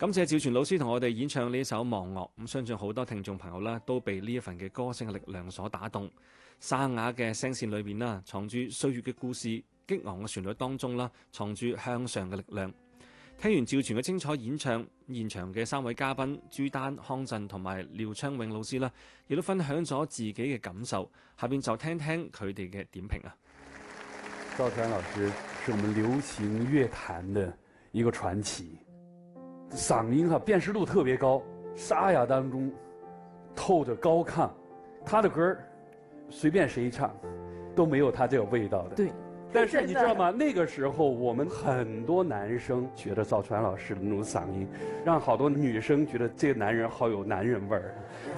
感謝趙傳老師同我哋演唱呢首《忘樂》，咁相信好多聽眾朋友啦都被呢一份嘅歌聲嘅力量所打動。沙啞嘅聲線裏邊啦，藏住歲月嘅故事；激昂嘅旋律當中啦，藏住向上嘅力量。聽完趙傳嘅精彩演唱，現場嘅3位嘉賓朱丹、康震同埋廖昌永老師啦，亦都分享咗自己嘅感受。下邊就聽聽佢哋嘅點評啊。 趙傳老師是我們流行樂壇的一個傳奇。嗓音辨識度特別高，沙啞當中透着高亢，他的歌隨便誰唱都沒有他這個味道的。 對， 但是你知道嗎？那個時候我們很多男生覺得趙傳老師的那種嗓音，讓好多女生覺得這個男人好有男人味兒。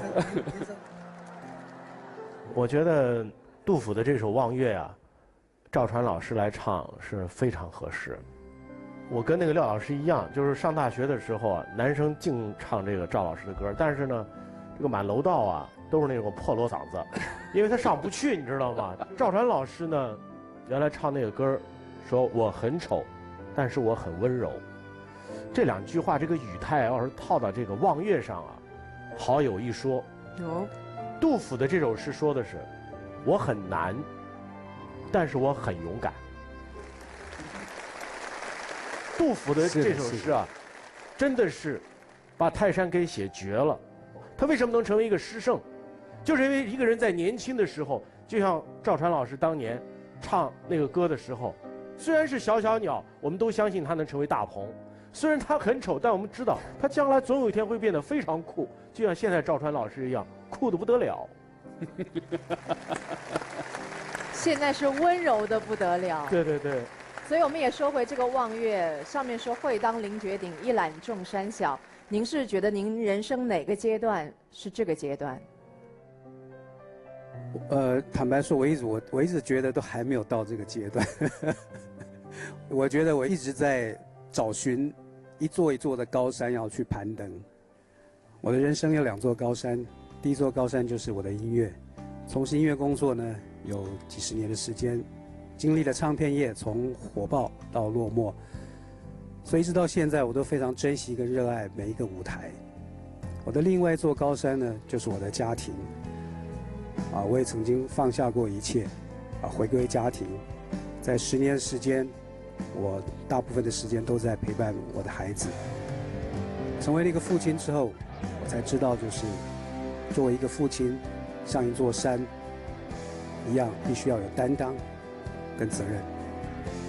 我覺得杜甫的這首《望月》啊，趙傳老師來唱是非常合適。我跟那個廖老師一樣，就是上大學的時候啊，男生淨唱這個趙老師的歌，但是呢，這個滿樓道啊都是那種破鑼嗓子，因為他上不去，你知道嗎？趙傳老師呢，原來唱那個歌，說我很醜，但是我很溫柔。這兩句話，這個語態要是套到這個望月上啊，好有一說。 有。 杜甫的這首詩說的是，我很難，但是我很勇敢。杜甫的這首詩啊，真的是把泰山給寫絕了。他為什麼能成為一個詩聖？就是因為一個人在年輕的時候，就像趙傳老師當年唱那個歌的時候，雖然是小小鳥，我們都相信他能成為大鵬。雖然他很醜，但我們知道他將來總有一天會變得非常酷，就像現在趙傳老師一樣，酷得不得了。 現在是溫柔的不得了。 對對對。 所以我們也說回這個望月，上面說會當凌絕頂，一覽眾山小。您是覺得您人生哪個階段是這個階段？ 坦白說，我一直覺得都還沒有到這個階段。我覺得我一直在找尋一座一座的高山要去攀登。我的人生有2座高山，第一座高山就是我的音樂。從事音樂工作呢，有幾十年的時間。經歷了唱片業從火爆到落寞，所以一直到現在我都非常珍惜跟熱愛每一個舞台。我的另外一座高山呢，就是我的家庭。我也曾經放下過一切，回歸家庭。在10年時間，我大部分的時間都在陪伴我的孩子。成為了一個父親之後，我才知道，就是作為一個父親，像一座山一樣，必須要有擔當跟責任。